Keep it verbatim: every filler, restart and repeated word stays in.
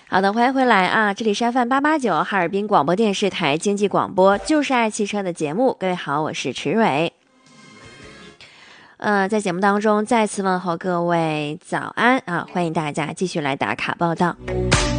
好的，欢迎回来啊！这里是 F M 八八九哈尔滨广播电视台经济广播，就是爱汽车的节目。各位好，我是池蕊。呃，在节目当中再次问候各位早安啊！欢迎大家继续来打卡报道。